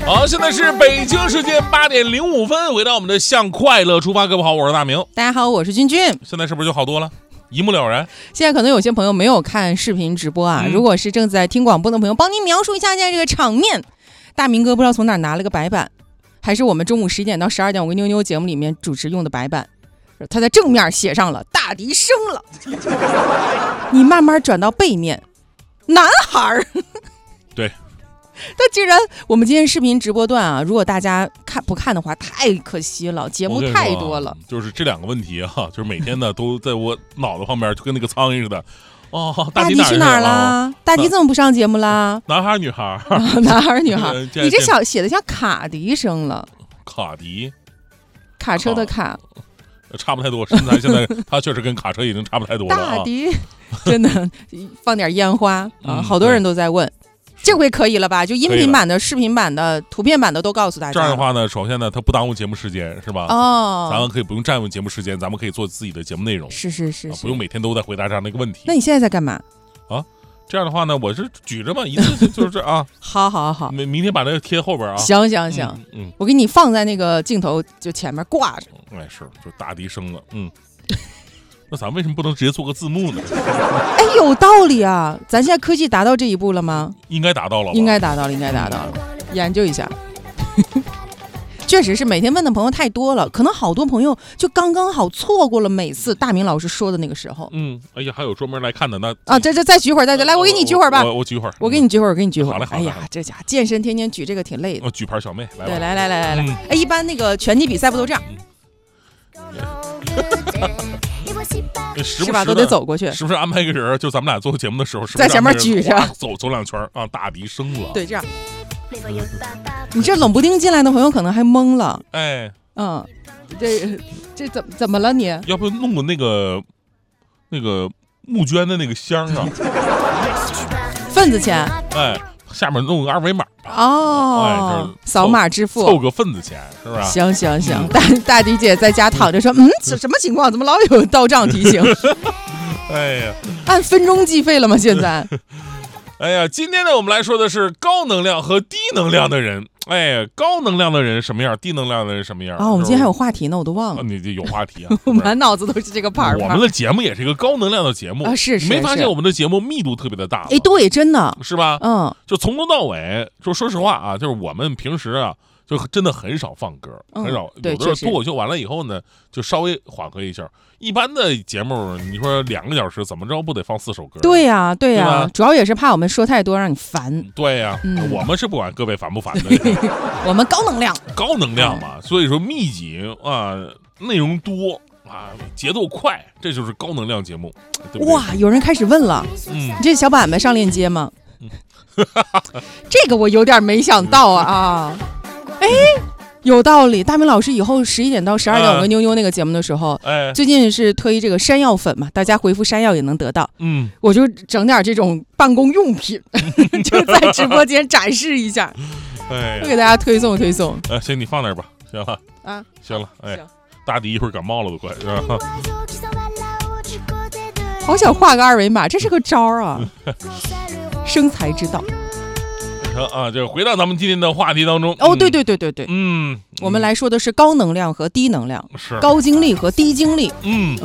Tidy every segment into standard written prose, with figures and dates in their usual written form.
好，现在是北京时间8点05分，回到我们的向快乐出发。各位好，我是大明。 大家好，我是君君。 现在是不是就好多了？一目了然。 现在可能有些朋友没有看视频直播啊，如果是正在听广播的朋友，帮您描述一下现在这个场面。大明哥不知道从哪儿拿了个白板，还是我们中午11点到12点我跟妞妞节目里面主持用的白板，他在正面写上了大迪生了，你慢慢转到背面，男孩对。 但既然我们今天视频直播段啊，如果大家不看的话，太可惜了，节目太多了。 就是这两个问题啊，就是每天呢都在我脑子旁边，就跟那个苍蝇似的。哦， 大迪去哪儿了？大迪怎么不上节目啦？ 男孩女孩？ 男孩女孩？你这小写的像卡迪生了。 卡迪？ 卡车的卡。 差不太多，身材现在他确实跟卡车已经差不太多了啊。 大迪，真的放点烟花啊！好多人都在问。这回可以了吧？就音频版的、视频版的、图片版的都告诉大家。 这样的话呢，首先呢，它不耽误节目时间，是吧？ 哦， 咱们可以不用占用节目时间，咱们可以做自己的节目内容。 是， 不用每天都在回答这样的一个问题。 那你现在在干嘛？ 啊，这样的话呢，我是举着嘛，一次就是这啊。 好， 明天把这个贴后边啊。 行，我给你放在那个镜头就前面挂着。 哎，是，就大迪生了，那咱为什么不能直接做个字幕呢？ 哎，有道理啊！咱现在科技达到这一步了吗？ 应该达到了吧。 应该达到了。研究一下。确实是每天问的朋友太多了，可能好多朋友就刚刚好错过了每次大明老师说的那个时候。 哎呀，还有专门来看的那啊，这再举会儿，来，我给你举会儿吧。 我举会儿， 我给你举会儿， 好嘞。 哎呀，这家健身天天举这个挺累的。 举牌小妹，来。 对，来。哎，一般那个拳击比赛不都这样？是吧？都得走过去。 是不是安排一个人，就咱们俩做节目的时候， 在前面举着走两圈啊？大迪生了。 对，这样。你这冷不丁进来的朋友可能还懵了。 哎， 这怎么了你？ 要不弄个那个募捐的那个箱啊？ 份子钱。 哎。下面弄个二维码哦，扫码支付， 凑个份子钱，是吧？ 行。大迪姐在家躺着说，什么情况？怎么老有到账提醒？ 哎呀， 按分钟计费了吗？现在？ 哎呀，今天呢，我们来说的是高能量和低能量的人。哎，高能量的人什么样？低能量的人什么样？ 我们今天还有话题呢，我都忘了。 你这有话题啊？ 我满脑子都是这个牌。 我们的节目也是一个高能量的节目啊，是。 没发现我们的节目密度特别的大？ 哎，对，真的是吧？就从头到尾，就说实话啊，就是我们平时啊，就真的很少放歌，很少。 对， 有的脱口秀完了以后呢，就稍微缓和一下。一般的节目，你说2个小时，怎么着不得放4首歌？ 对呀，主要也是怕我们说太多让你烦。 对呀，我们是不管各位烦不烦的。 我们高能量嘛，所以说密集啊，内容多啊，节奏快，这就是高能量节目，对不对？ 哇，有人开始问了，你这小板板上链接吗？这个我有点没想到啊。哎。有道理，大明老师以后11点到12点我跟妞妞那个节目的时候，最近是推这个山药粉嘛，大家回复山药也能得到。我就整点这种办公用品，就在直播间展示一下，就给大家推送。 行，你放那儿吧，行了啊，行了，大迪一会儿感冒了都快，是吧？ 好想画个二维码，这是个招啊，生财之道。 啊，就回到咱们今天的话题当中。 对，我们来说的是高能量和低能量， 是高精力和低精力。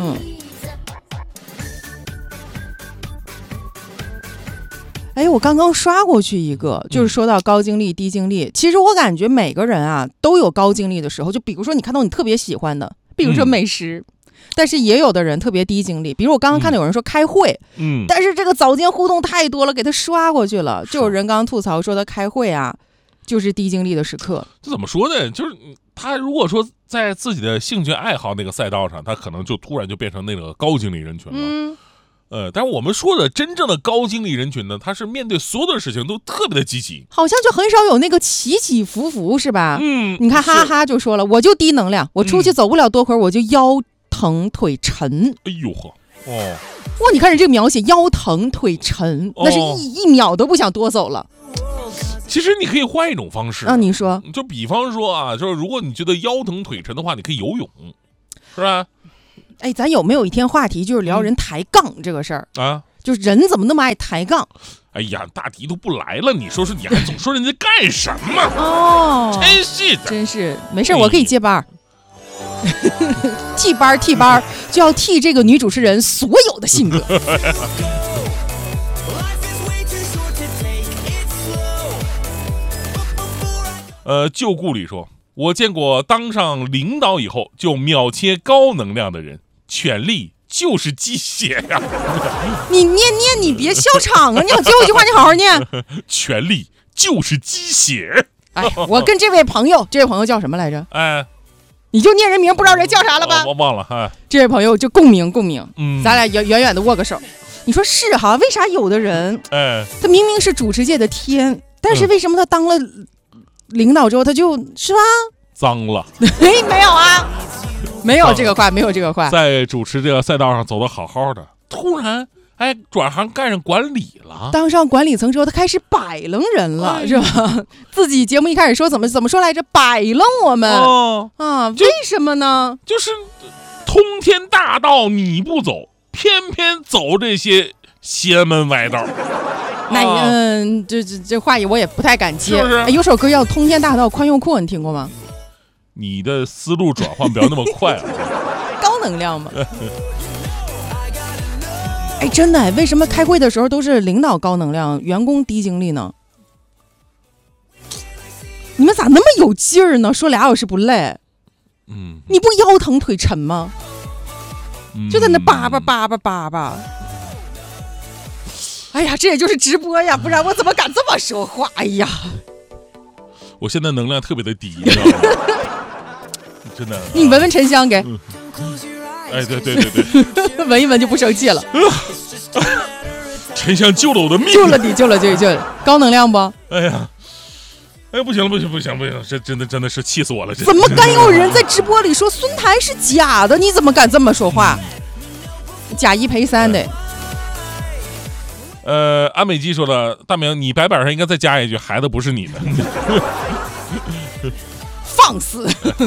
哎，我刚刚刷过去一个，就是说到高精力、低精力。其实我感觉每个人啊都有高精力的时候，就比如说你看到你特别喜欢的，比如说美食。但是也有的人特别低精力，比如我刚刚看到有人说开会，但是这个早间互动太多了，给他刷过去了。就有人刚刚吐槽说他开会啊，就是低精力的时刻。 这怎么说呢？就是他如果说在自己的兴趣爱好那个赛道上，他可能就突然就变成那个高精力人群了。但是我们说的真正的高精力人群呢，他是面对所有的事情都特别的积极， 好像就很少有那个起起伏伏，是吧？你看哈哈就说了，我就低能量，我出去走不了多会儿，我就腰疼腿沉。 哎呦呵， 哇，你看人这个描写，腰疼腿沉，那是一秒都不想多走了。 其实你可以换一种方式你说， 就比方说啊，就是如果你觉得腰疼腿沉的话，你可以游泳，是吧？ 咱有没有一天话题就是聊人抬杠这个事儿啊？就是人怎么那么爱抬杠？ 哎呀，大迪都不来了，你说你还总说人家干什么？ 哦， 真是的， 真是没事，我可以接班。替班就要替这个女主持人所有的性格。 旧故里说，我见过当上领导以后就秒切高能量的人，权力就是鸡血呀！ 你念，你别笑场啊！你好，最后一句话你好好念。 权力就是鸡血。 哎，我跟这位朋友叫什么来着？ 哎， 你就念人名，不知道人叫啥了吧？ 我忘了。哎， 这位朋友就共鸣，咱俩远远的握个手。你说是哈？为啥有的人，他明明是主持界的天，但是为什么他当了领导之后，他就是吧？ 脏了？ 没有啊，没有这个话， 在主持这个赛道上走得好好的，突然转行干上管理了， 当上管理层之后，他开始摆弄人了，是吧？自己节目一开始说怎么说来着？摆弄我们为什么呢？ 就是通天大道你不走，偏偏走这些邪门歪道。 那这话我也不太敢接。 是不是？ 有首歌叫《通天大道宽又阔》，你听过吗？ 你的思路转换不要那么快啊！ 高能量嘛。真的，为什么开会的时候都是领导高能量，员工低精力呢？你们咋那么有劲儿呢？说2小时不累？你不腰疼腿沉吗？就在那叭叭。哎呀，这也就是直播呀，不然我怎么敢这么说话？哎呀， 我现在能量特别的低，你知道吗？真的。 你闻闻沉香给。 对， 闻一闻就不生气了。 沉香救了我的命， 救了你，高能量不？ 不行了，这真的是气死我了！ 怎么敢有人在直播里说孙台是假的？你怎么敢这么说话？假1赔3的。 安美基说了，大明，你白板上应该再加一句，孩子不是你的。 放肆。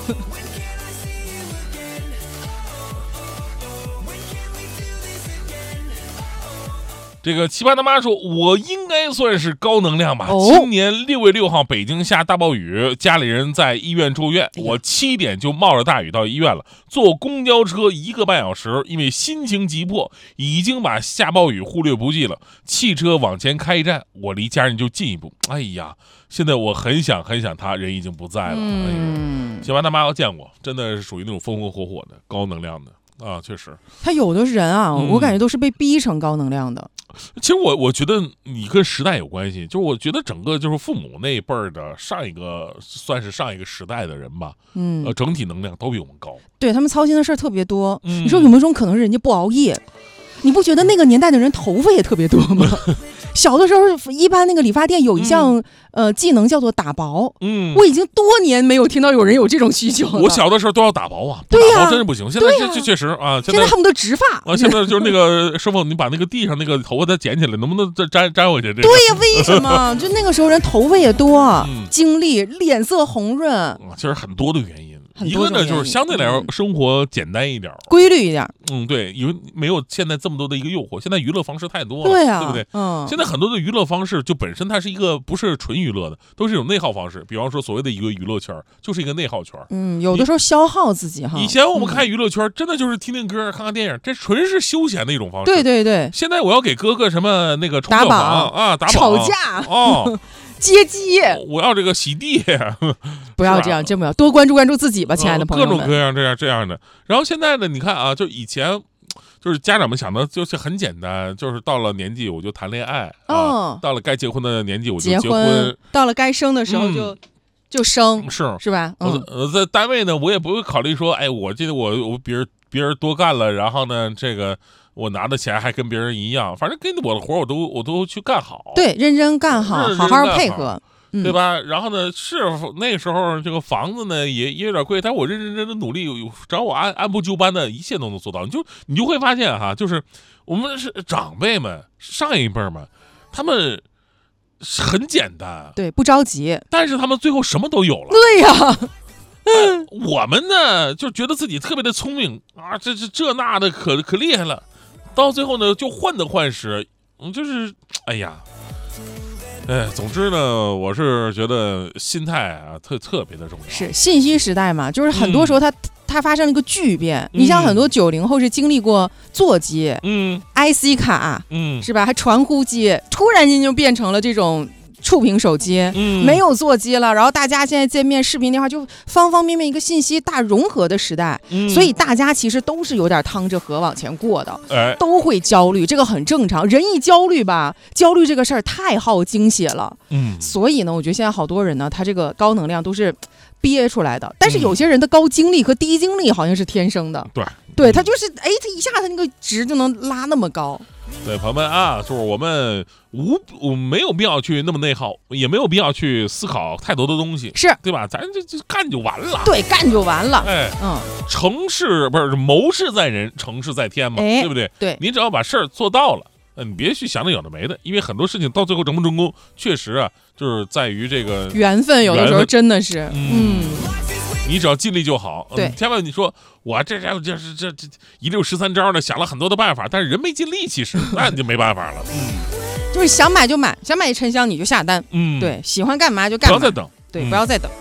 这个奇葩大妈说，我应该算是高能量吧。今年6月6号，北京下大暴雨，家里人在医院住院，我7点就冒着大雨到医院了，坐公交车1个半小时，因为心情急迫，已经把下暴雨忽略不计了。汽车往前开一站，我离家人就近一步。哎呀，现在我很想他，人已经不在了。奇葩大妈我见过，真的是属于那种风风火火的高能量的啊，确实。他有的人啊，我感觉都是被逼成高能量的。 其实我觉得你跟时代有关系，就是我觉得整个就是父母那一辈儿的算是上一个时代的人吧，整体能量都比我们高。对， 他们操心的事儿特别多。你说有没有种可能是人家不熬夜？你不觉得那个年代的人头发也特别多吗？小的时候，一般那个理发店有一项技能叫做打薄。我已经多年没有听到有人有这种需求了。 我小的时候都要打薄啊，不打薄真是不行。现在这确实啊， 现在恨不得直发。 现在就是那个师傅，你把那个地上那个头发再捡起来，能不能再粘回去？ 对呀，为什么？就那个时候人头发也多，精力、脸色红润。 其实很多的原因。一个呢，就是相对来说生活简单一点， 规律一点。 对，因为没有现在这么多的一个诱惑，现在娱乐方式太多了， 对啊， 对不对？现在很多的娱乐方式就本身它是一个不是纯娱乐的，都是一种内耗方式。比方说所谓的一个娱乐圈，就是一个内耗圈。 有的时候消耗自己哈。 以前我们看娱乐圈，真的就是听听歌、看看电影，这纯是休闲的一种方式。对。 现在我要给哥哥什么那个打榜啊，打榜吵架接机， 我要这个洗地， 不要这样，真不要，多关注自己吧，亲爱的朋友们。 各种各样这样的。然后现在呢，你看啊，就以前就是家长们想的就是很简单，就是到了年纪我就谈恋爱到了该结婚的年纪我就结婚， 到了该生的时候就生，是吧？ 在单位呢，我也不会考虑说，我记得我别人多干了，然后呢，这个我拿的钱还跟别人一样，反正给我的活我都去干好， 对，认真干好，好好配合， 对吧？然后呢，是那个时候这个房子呢也有点贵，但我认真的努力，只要我按部就班的，一切都能做到。你就会发现哈，就是我们是长辈们上一辈们，他们很简单， 对，不着急， 但是他们最后什么都有了。 对呀。 我们呢就觉得自己特别的聪明啊，这那的可厉害了，到最后呢就患得患失，就是哎呀， 总之呢，我是觉得心态啊特别的重要。 是信息时代嘛，就是很多时候它发生了一个巨变。你像很多90后是经历过座机、IC 卡，是吧？还传呼机，突然间就变成了这种触屏手机，没有座机了，然后大家现在见面视频电话就方方面面一个信息大融合的时代，所以大家其实都是有点趟着河往前过的，都会焦虑，这个很正常。人一焦虑吧，焦虑这个事儿太耗精血了，所以呢，我觉得现在好多人呢，他这个高能量都是憋出来的，但是有些人的高精力和低精力好像是天生的，对，他就是他一下他那个值就能拉那么高。 对，朋友们啊，就是我们没有必要去那么内耗，也没有必要去思考太多的东西， 是对吧？咱就干就完了， 对，干就完了。 成事不是谋事在人，成事在天嘛，对不对？ 对， 你只要把事儿做到了，你别去想着有的没的，因为很多事情到最后成不成功，确实啊，就是在于这个缘分，有的时候真的是， 你只要尽力就好。 对， 千万你说我这一溜13招的，想了很多的办法，但是人没尽力，其实那你就没办法了。 就是想买就买，想买一沉香你就下单。对，喜欢干嘛就干嘛， 不要再等。 对，不要再等。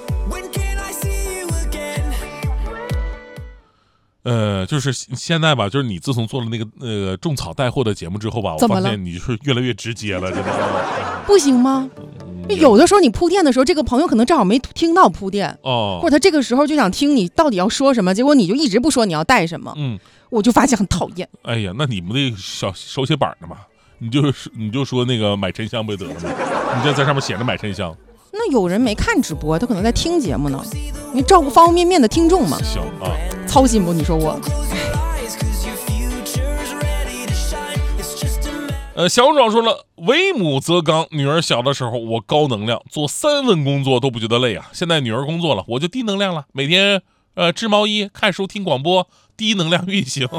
就是现在吧，就是你自从做了那个种草带货的节目之后吧，我发现你是越来越直接了，真的。 不行吗？有的时候你铺垫的时候，这个朋友可能正好没听到铺垫，或者他这个时候就想听你到底要说什么，结果你就一直不说你要带什么，我就发现很讨厌。 哎呀，那你们那手写板的嘛，你就说那个买沉香不就得了吗？你就在上面写着买沉香。 那有人没看直播，他可能在听节目呢，你照顾方方面面的听众嘛。 行啊， 操心不？你说我。 小壮说了，为母则刚。女儿小的时候，我高能量，做3份工作都不觉得累啊。现在女儿工作了，我就低能量了，每天织毛衣、看书、听广播，低能量运行。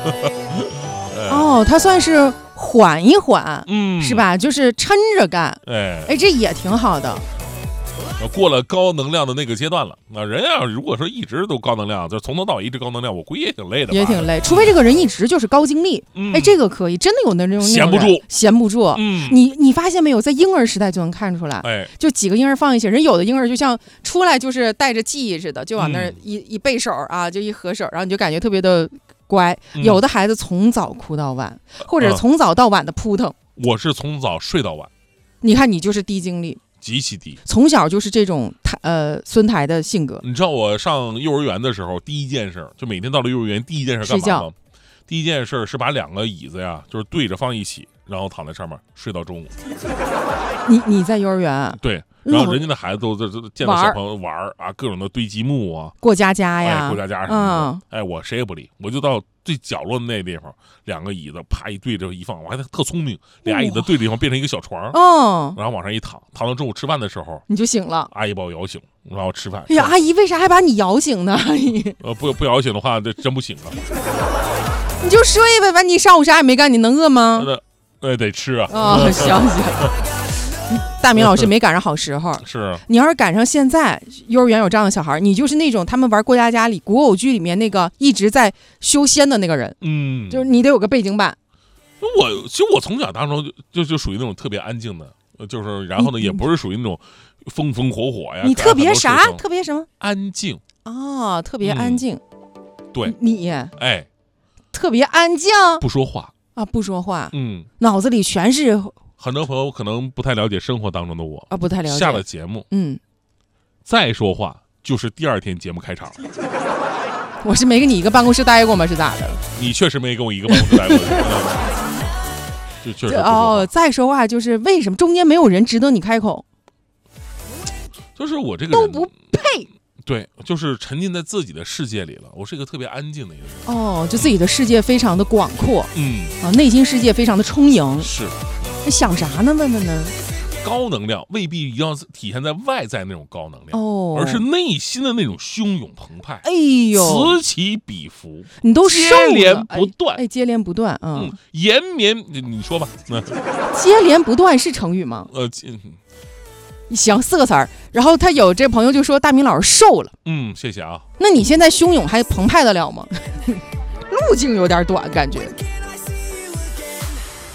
他算是缓一缓，是吧？就是抻着干，这也挺好的。 过了高能量的那个阶段了，那人啊，如果说一直都高能量，就从头到尾一直高能量，我估计也挺累的吧， 也挺累。除非这个人一直就是高精力，这个可以，真的有那种闲不住。你发现没有，在婴儿时代就能看出来，就几个婴儿放一起，人有的婴儿就像出来就是带着记忆似的，就往那儿一背手啊，就一合手，然后你就感觉特别的乖。有的孩子从早哭到晚，或者从早到晚的扑腾。 我是从早睡到晚。 你看，你就是低精力。 极其低， 从小就是这种孙台的性格。 你知道我上幼儿园的时候，第一件事就每天到了幼儿园第一件事干嘛吗？第一件事是把2个椅子呀，就是对着放一起，然后躺在上面睡到中午。 你在幼儿园？ 对。然后人家的孩子都见到小朋友玩啊，各种的堆积木啊， 过家家呀， 过家家什么的。我谁也不理，我就到最角落的那地方，2个椅子啪一对着一放，我还特聪明，2椅子对着地方变成一个小床，然后往上一躺，躺到中午吃饭的时候你就醒了， 阿姨把我摇醒，然后吃饭。 哎呀，阿姨为啥还把你摇醒呢？阿姨， 不摇醒的话，这真不醒了。 你就睡呗，反正你上午啥也没干，你能饿吗？ 得吃啊。 行。大明老师没赶上好时候， 是你要是赶上现在幼儿园有这样的小孩，你就是那种他们玩过家家里古偶剧里面那个一直在修仙的那个人，就是你得有个背景板。 其实我从小当中就属于那种特别安静的，就是然后呢也不是属于那种风风火火呀。 你特别啥？特别什么？ 安静特别安静。 对， 你特别安静， 不说话啊，不说话，脑子里全是。 很多朋友可能不太了解生活当中的我不太了解。 下了节目，再说话就是第2天节目开场了。 我是没跟你一个办公室待过吗？是咋的？ 你确实没跟我一个办公室待过。就确实再说话就是为什么中间没有人值得你开口？ 就是我这个人都不配。 对，就是沉浸在自己的世界里了。我是一个特别安静的一个人。 就自己的世界非常的广阔。内心世界非常的充盈。 是。 那想啥呢？问问呢？ 高能量未必一定要体现在外在那种高能量，而是内心的那种汹涌澎湃。 哎呦， 此起彼伏， 你都接连不断。 接连不断， 延绵，你说吧。 接连不断是成语吗？行，4个词儿。然后他有这朋友就说大明老师瘦了。 谢谢啊。 那你现在汹涌还澎湃得了吗？路径有点短，感觉。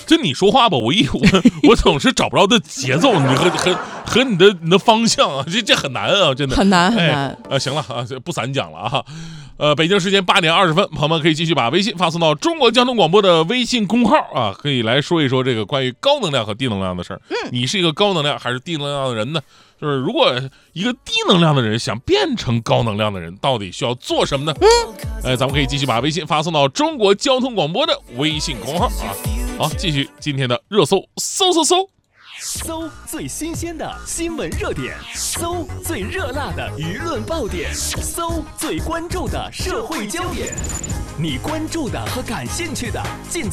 就你说话吧，我总是找不着的节奏，你和你的方向啊，这很难啊，真的很难很难。 行了啊，不散讲了啊。北京时间8点20分，朋友们可以继续把微信发送到中国交通广播的微信公号啊，可以来说一说这个关于高能量和低能量的事儿。你是一个高能量还是低能量的人呢？就是如果一个低能量的人想变成高能量的人，到底需要做什么呢？咱们可以继续把微信发送到中国交通广播的微信公号啊。好，继续今天的热搜， 搜最新鲜的新闻热点，搜最热辣的舆论爆点，搜最关注的社会焦点，你关注的和感兴趣的尽